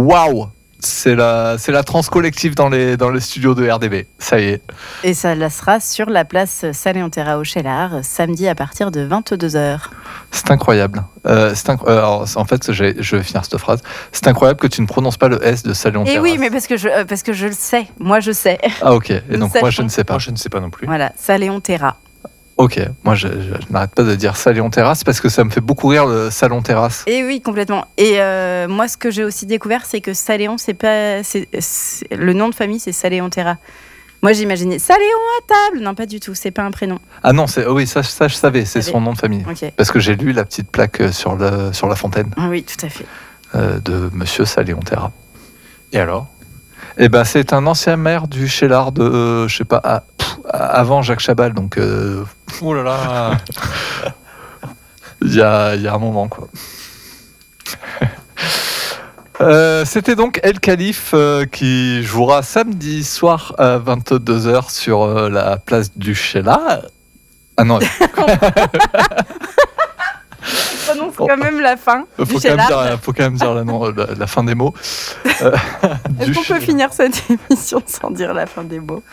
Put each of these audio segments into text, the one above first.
Waouh! C'est la trance collective dans les studios de RDB. Ça y est. Et ça sera sur la place Saléon-Terra au Cheylard, samedi à partir de 22h. C'est incroyable. Alors, en fait, je vais finir cette phrase. C'est incroyable que tu ne prononces pas le S de Saléon-Terra. Et oui, mais parce que je le sais. Moi, je sais. Ah, ok. Et donc, moi, je ne sais pas. Moi, je ne sais pas non plus. Voilà, Saléon-Terra. Ok, moi je n'arrête pas de dire Saléon Terrasse parce que ça me fait beaucoup rire le salon terrasse. Et oui, complètement. Et moi, ce que j'ai aussi découvert, c'est que Saléon, le nom de famille, c'est Saléon Terra. Moi, j'imaginais Saléon à table. Non, pas du tout. C'est pas un prénom. Ah non, oui, ça je savais. C'est son nom de famille. Okay. Parce que j'ai lu la petite plaque sur la fontaine. Oui, tout à fait. De Monsieur Saléon Terra. Et alors? Eh ben, c'est un ancien maire du Cheylard de, je sais pas, avant Jacques Chabal, donc. Oh là là. Il y a un moment, quoi. C'était donc El Khalif qui jouera samedi soir à 22h sur la place du Cheylard. Ah non. Non, c'est quand même la fin. Faut quand même dire la fin des mots. Est-ce qu'on peut finir cette émission sans dire la fin des mots?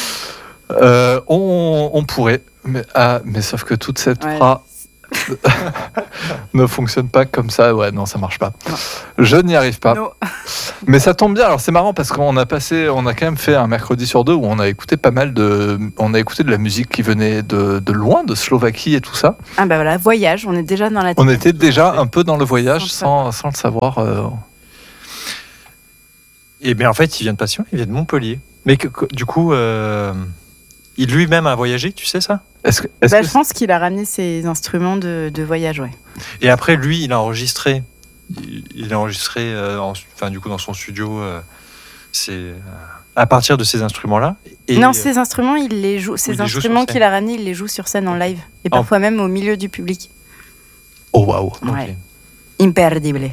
On pourrait, mais sauf que toute cette phrase ne fonctionne pas comme ça. Ouais, non, ça marche pas. Non. Je n'y arrive pas. Non. Mais ça tombe bien. Alors c'est marrant parce qu'on a quand même fait un mercredi sur deux où on a écouté de la musique qui venait de loin, de Slovaquie et tout ça. Ah bah voilà, voyage. On est déjà dans la. On était déjà un peu dans le voyage sans le savoir. Et bien en fait, il vient de Passion, il vient de Montpellier. Mais du coup. Il lui-même a voyagé, tu sais ça? Je pense qu'il a ramené ses instruments de voyage, ouais. Et après, lui, il a enregistré. Du coup, dans son studio, c'est à partir de ces instruments-là. Non, ces instruments, il les joue. Ces instruments qu'il a ramenés, il les joue sur scène en live et parfois même au milieu du public. Oh waouh! Ouais. Okay. Imperdible.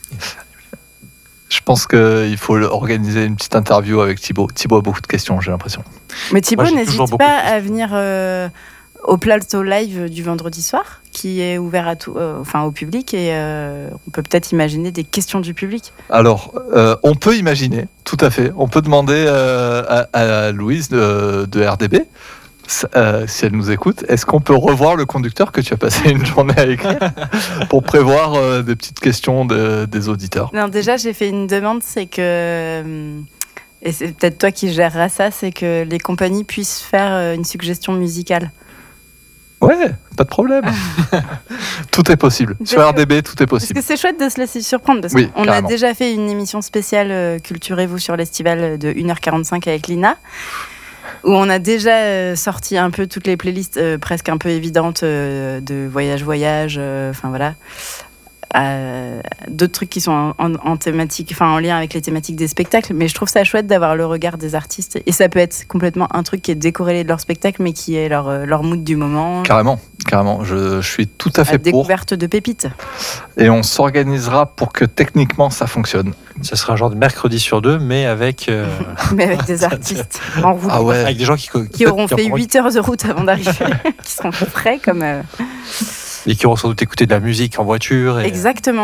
Je pense qu'il faut organiser une petite interview avec Thibaut. Thibaut a beaucoup de questions, j'ai l'impression. Mais Thibaut, n'hésite pas à venir au plateau live du vendredi soir, qui est ouvert à au public, et on peut peut-être imaginer des questions du public. Alors, on peut imaginer, tout à fait. On peut demander à Louise de RDB, si elle nous écoute, est-ce qu'on peut revoir le conducteur que tu as passé une journée à écrire pour prévoir des petites questions des auditeurs? Non, déjà, j'ai fait une demande, c'est que, et c'est peut-être toi qui géreras ça, c'est que les compagnies puissent faire une suggestion musicale. Ouais, pas de problème. Tout est possible. Sur RDB, tout est possible. Parce que c'est chouette de se laisser surprendre, parce qu'on a déjà fait une émission spéciale Culturez-vous sur l'Estival de 1h45 avec Lina, où on a déjà sorti un peu toutes les playlists presque un peu évidentes de voyage, enfin voilà. D'autres trucs qui sont en thématique, enfin en lien avec les thématiques des spectacles, mais je trouve ça chouette d'avoir le regard des artistes, et ça peut être complètement un truc qui est décorrélé de leur spectacle, mais qui est leur mood du moment. Carrément, je suis tout à fait pour. Découverte de pépites. Et on s'organisera pour que techniquement ça fonctionne. Ça sera un genre de mercredi sur deux, mais avec mais avec des artistes en route. Ah ouais. Avec des gens qui auront fait 8 heures de route avant d'arriver, qui seront frais comme. Et qui auront sans doute écouté de la musique en voiture. Exactement.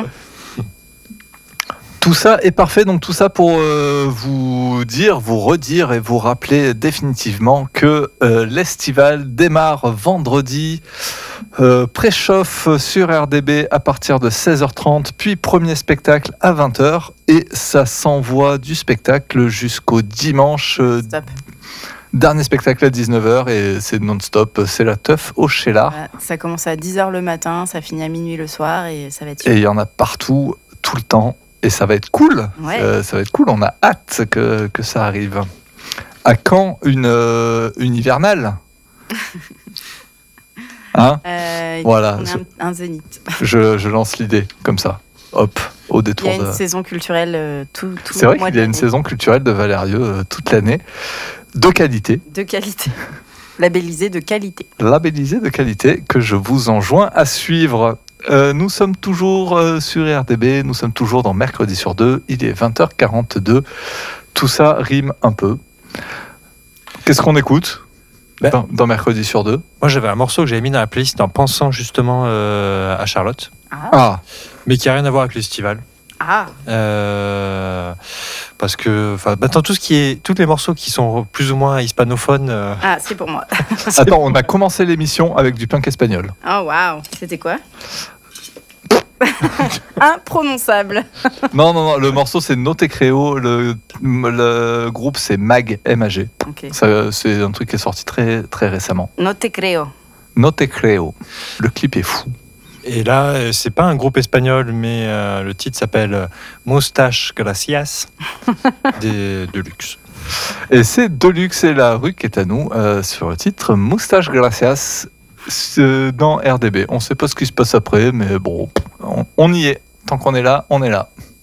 Tout ça est parfait, donc tout ça pour vous redire et vous rappeler définitivement que l'Estival démarre vendredi, préchauffe sur RDB à partir de 16h30, puis premier spectacle à 20h, et ça s'envoie du spectacle jusqu'au dimanche. Stop. Dernier spectacle à 19h et c'est non-stop, c'est la teuf au Cheylard. Voilà, ça commence à 10h le matin, ça finit à minuit le soir et ça va être... Et il y en a partout, tout le temps, et ça va être cool. Ouais. Ça va être cool, on a hâte que ça arrive. À quand une hivernale? Hein? Voilà. Un zénith. Je lance l'idée, comme ça. Hop, au détour. Il y a une saison culturelle tout c'est vrai qu'il y a une saison culturelle de Valérieux toute l'année. De qualité. De qualité. Labellisé de qualité. Labellisé de qualité, que je vous enjoins à suivre. Nous sommes toujours sur RDB, nous sommes toujours dans Mercredi sur deux, il est 20h42. Tout ça rime un peu. Qu'est-ce qu'on écoute dans Mercredi sur deux? Moi, j'avais un morceau que j'avais mis dans la playlist en pensant justement à Charlotte. Ah. Mais qui n'a rien à voir avec l'Estival. Ah. Parce que maintenant tous les morceaux qui sont plus ou moins hispanophones. Ah, c'est pour moi. Attends, on a commencé l'émission avec du punk espagnol. Oh waouh, c'était quoi? Imprononçable. Non, le morceau c'est No Te Creo, le groupe c'est Mag, M-A-G. Okay. Ça, c'est un truc qui est sorti très, très récemment. No Te Creo. No Te Creo. Le clip est fou. Et là, c'est pas un groupe espagnol, mais le titre s'appelle Mustache Gracias de Deluxe. Et c'est Deluxe et la rue qui est à nous sur le titre Mustache Gracias dans RDB. On sait pas ce qui se passe après, mais bon, on y est. Tant qu'on est là, on est là.